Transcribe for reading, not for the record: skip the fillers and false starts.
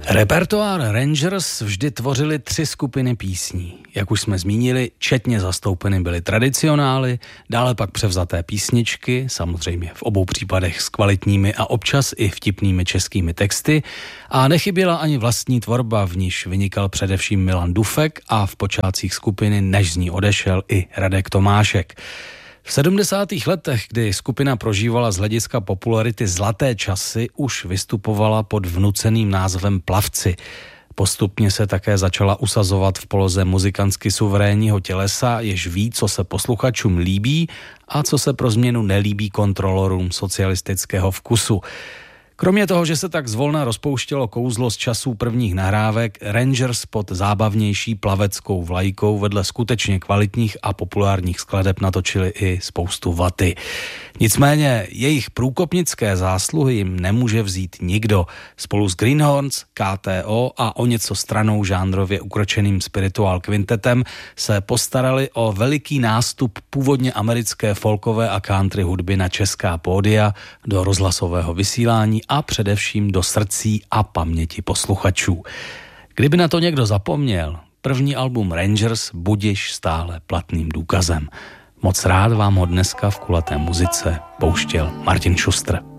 Repertoár Rangers vždy tvořili 3 skupiny písní. Jak už jsme zmínili, četně zastoupeny byly tradicionály, dále pak převzaté písničky, samozřejmě v obou případech s kvalitními a občas i vtipnými českými texty, a nechyběla ani vlastní tvorba, v níž vynikal především Milan Dufek a v počátcích skupiny, než z ní odešel, i Radek Tomášek. V 70. letech, kdy skupina prožívala z hlediska popularity zlaté časy, už vystupovala pod vnuceným názvem Plavci. Postupně se také začala usazovat v poloze muzikantsky suverénního tělesa, jež ví, co se posluchačům líbí a co se pro změnu nelíbí kontrolorům socialistického vkusu. Kromě toho, že se tak zvolna rozpouštělo kouzlo z časů prvních nahrávek, Rangers pod zábavnější plaveckou vlajkou vedle skutečně kvalitních a populárních skladeb natočili i spoustu vaty. Nicméně jejich průkopnické zásluhy jim nemůže vzít nikdo. Spolu s Greenhorns, KTO a o něco stranou žánrově ukročeným Spiritual Quintetem se postarali o veliký nástup původně americké folkové a country hudby na česká pódia, do rozhlasového vysílání a především do srdcí a paměti posluchačů. Kdyby na to někdo zapomněl, první album Rangers budiž stále platným důkazem. Moc rád vám ho dneska v Kulaté muzice pouštěl Martin Šustr.